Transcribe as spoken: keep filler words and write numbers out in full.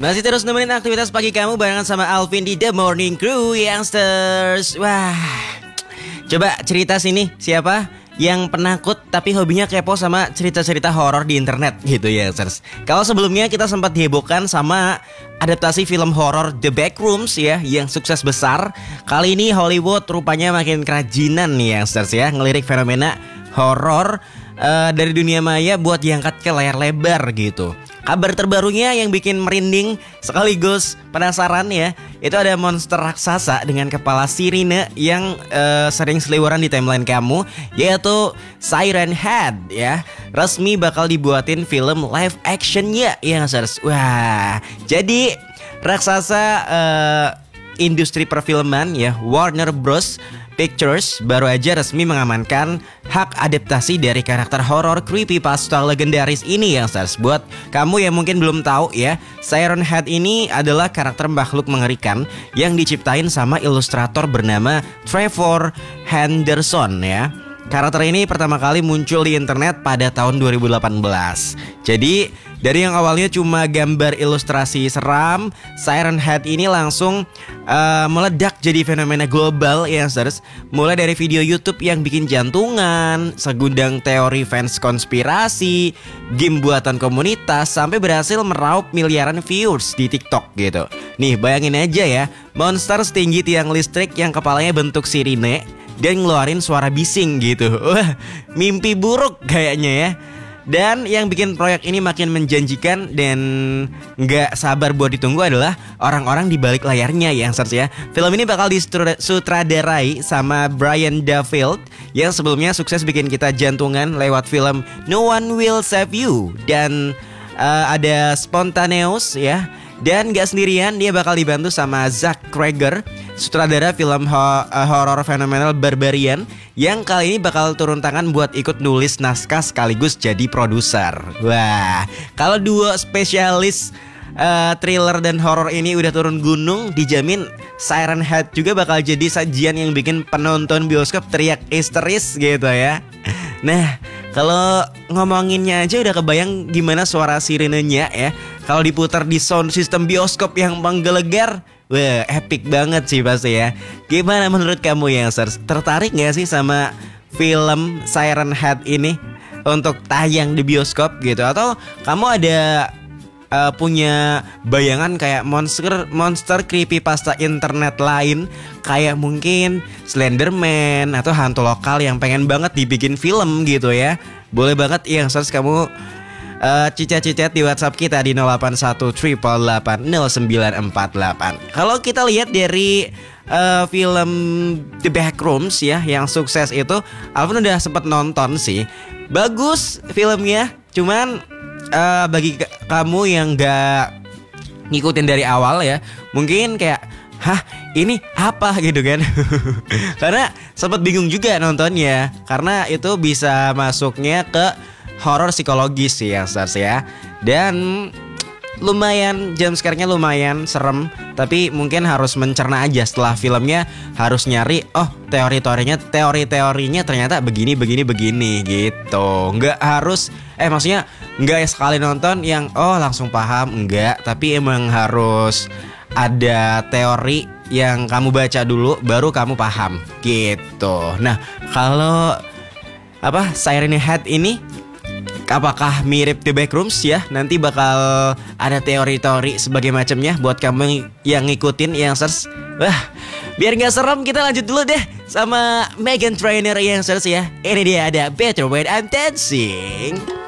Masih terus nemenin aktivitas pagi kamu barengan sama Alvin di The Morning Crew, youngsters. Wah, coba cerita sini siapa yang penakut tapi hobinya kepo sama cerita-cerita horor di internet gitu ya, youngsters. Kalau sebelumnya kita sempat dihebohkan sama adaptasi film horor The Backrooms ya, yang sukses besar. Kali ini Hollywood rupanya makin kerajinan nih, youngsters ya, ngelirik fenomena horor uh, dari dunia maya buat diangkat ke layar lebar gitu. Kabar terbarunya yang bikin merinding sekaligus penasaran ya, itu ada monster raksasa dengan kepala sirine yang uh, sering seliweran di timeline kamu, yaitu Siren Head ya. Resmi bakal dibuatin film live actionnya ya, guys. Wah, jadi raksasa uh, industri perfilman ya, Warner Bros Pictures baru aja resmi mengamankan hak adaptasi dari karakter horor creepypasta legendaris ini ya, stars. Buat kamu yang mungkin belum tahu ya, Siren Head ini adalah karakter makhluk mengerikan yang diciptain sama ilustrator bernama Trevor Henderson ya. Karakter ini pertama kali muncul di internet pada tahun dua ribu delapan belas. Jadi dari yang awalnya cuma gambar ilustrasi seram, Siren Head ini langsung uh, meledak jadi fenomena global ya, stars. Mulai dari video YouTube yang bikin jantungan, segudang teori fans konspirasi, game buatan komunitas, sampai berhasil meraup miliaran viewers di TikTok gitu. Nih bayangin aja ya, monster setinggi tiang listrik yang kepalanya bentuk sirine dan ngeluarin suara bising gitu. Wah, mimpi buruk kayaknya ya. Dan yang bikin proyek ini makin menjanjikan dan nggak sabar buat ditunggu adalah orang-orang di balik layarnya ya, stars ya. Film ini bakal disutradarai sama Brian Duffield yang sebelumnya sukses bikin kita jantungan lewat film No One Will Save You. Dan uh, ada Spontaneous ya. Dan gak sendirian, dia bakal dibantu sama Zach Cregger, sutradara film ho- uh, horor fenomenal Barbarian, yang kali ini bakal turun tangan buat ikut nulis naskah sekaligus jadi produser. Wah, kalau duo spesialis uh, thriller dan horor ini udah turun gunung, dijamin Siren Head juga bakal jadi sajian yang bikin penonton bioskop teriak histeris gitu ya. Nah, kalau ngomonginnya aja udah kebayang gimana suara sirenenya ya. Kalau diputar di sound system bioskop yang menggelegar, wah epic banget sih pasti ya. Gimana menurut kamu ya, youngsters? Tertarik gak sih sama film Siren Head ini untuk tayang di bioskop gitu? Atau kamu ada uh, punya bayangan kayak monster monster creepypasta internet lain, kayak mungkin Slenderman atau hantu lokal yang pengen banget dibikin film gitu ya? Boleh banget ya, youngsters, kamu Uh, cicat-cicat di WhatsApp kita di nol delapan satu delapan delapan nol sembilan empat delapan. Kalau kita lihat dari uh, film The Backrooms ya, yang sukses itu, Alvin udah sempet nonton sih. Bagus filmnya, cuman uh, bagi k- kamu yang gak ngikutin dari awal ya, mungkin kayak, hah ini apa gitu kan. Karena sempet bingung juga nontonnya, karena itu bisa masuknya ke horor psikologis sih ya, stars ya. Dan lumayan, jam sekarangnya lumayan serem, tapi mungkin harus mencerna aja setelah filmnya, harus nyari oh teori-teorinya, teori-teorinya ternyata begini begini begini gitu. Nggak harus eh maksudnya nggak sekali nonton yang oh langsung paham, enggak, tapi emang harus ada teori yang kamu baca dulu baru kamu paham gitu. Nah, kalau apa Siren Head ini apakah mirip The Backrooms ya? Nanti bakal ada teori-teori sebagai macamnya buat kamu yang ngikutin, yang search. Wah, biar gak serem kita lanjut dulu deh sama Meghan Trainor yang search ya. Ini dia ada Better When I'm Dancing.